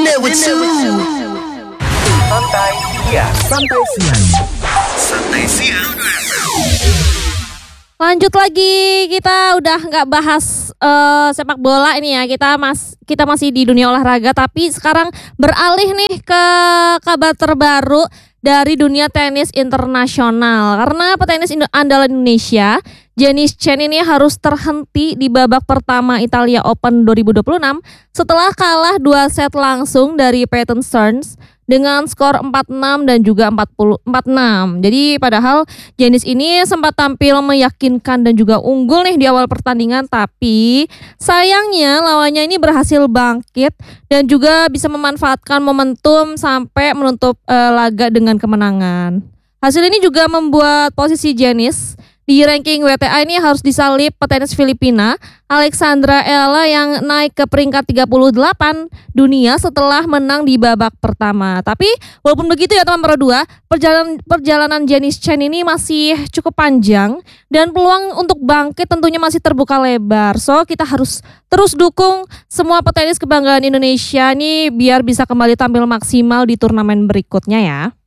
there with you. Santai siang. Santai siang. Santai siang. Lanjut lagi, kita udah nggak bahas sepak bola ini ya. Kita masih di dunia olahraga, tapi sekarang beralih nih ke kabar terbaru dari dunia tenis internasional. Karena petenis andalan Indonesia, Janice Chen ini harus terhenti di babak pertama Italia Open 2026 setelah kalah 2 set langsung dari Peyton Stearns dengan skor 4-6 dan juga 4-6. Jadi padahal Janice ini sempat tampil meyakinkan dan juga unggul nih di awal pertandingan, tapi sayangnya lawannya ini berhasil bangkit dan juga bisa memanfaatkan momentum sampai menutup laga dengan kemenangan. Hasil ini juga membuat posisi Janice di ranking WTA ini harus disalip petenis Filipina Alexandra Ella yang naik ke peringkat 38 dunia setelah menang di babak pertama. Tapi walaupun begitu ya teman berdua, perjalanan Janice Chen ini masih cukup panjang dan peluang untuk bangkit tentunya masih terbuka lebar. So kita harus terus dukung semua petenis kebanggaan Indonesia nih biar bisa kembali tampil maksimal di turnamen berikutnya ya.